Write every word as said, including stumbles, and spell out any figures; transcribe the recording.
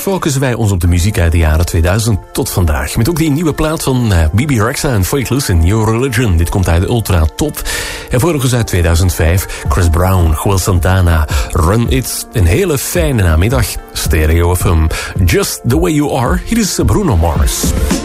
focussen wij ons op de muziek uit de jaren tweeduizend tot vandaag. Met ook die nieuwe plaat van uh, B B Rexha en Fake Loose in New Religion. Dit komt uit de Ultra Top. En vorige uit tweeduizend vijf, Chris Brown, Joel Santana, Run It. Een hele fijne namiddag. Stereo F M. Just the way you are. Hier is Bruno Mars.